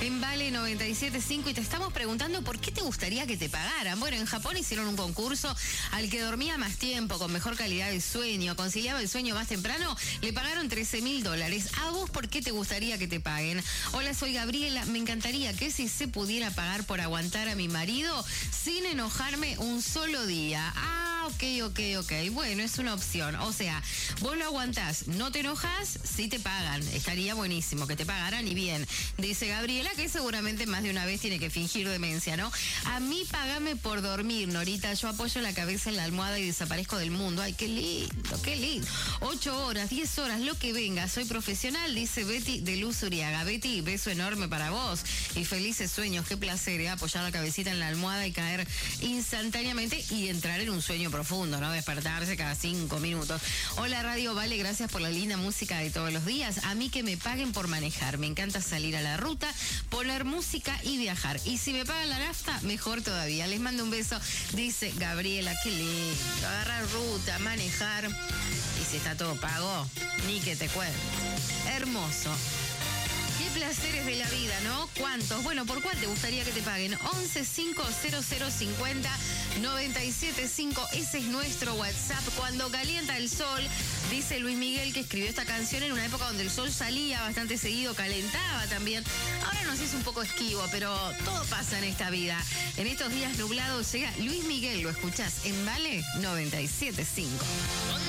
en Vale 97.5 y te estamos preguntando por qué te gustaría que te pagaran. Bueno, en Japón hicieron un concurso al que dormía más tiempo, con mejor calidad de sueño, conciliaba el sueño más temprano, le pagaron $13.000. ¿A vos por qué te gustaría que te paguen? Hola, soy Gabriela, me encantaría que si se pudiera pagar por aguantar a mi marido sin enojarme un solo día. Ok. Bueno, es una opción. O sea, vos lo aguantás, no te enojas, sí te pagan. Estaría buenísimo que te pagaran y bien. Dice Gabriela que seguramente más de una vez tiene que fingir demencia, ¿no? A mí págame por dormir, Norita. Yo apoyo la cabeza en la almohada y desaparezco del mundo. Ay, qué lindo, qué lindo. 8 horas, 10 horas, lo que venga. Soy profesional, dice Betty de Luz Uriaga. Betty, beso enorme para vos y felices sueños. Qué placer, apoyar la cabecita en la almohada y caer instantáneamente y entrar en un sueño profundo, ¿no? Despertarse cada 5 minutos. Hola, Radio Vale, gracias por la linda música de todos los días. A mí que me paguen por manejar. Me encanta salir a la ruta, poner música y viajar. Y si me pagan la nafta, mejor todavía. Les mando un beso, dice Gabriela. Qué lindo. Agarrar ruta, manejar. Y si está todo pago, ni que te cuente. Hermoso. Qué placeres de la vida, ¿no? ¿Cuántos? Bueno, ¿por cuál te gustaría que te paguen? 11-500-50-975. Ese es nuestro WhatsApp. Cuando calienta el sol, dice Luis Miguel, que escribió esta canción en una época donde el sol salía bastante seguido, calentaba también. Ahora nos es un poco esquivo, pero todo pasa en esta vida. En estos días nublados llega Luis Miguel, lo escuchás en Vale 97.5.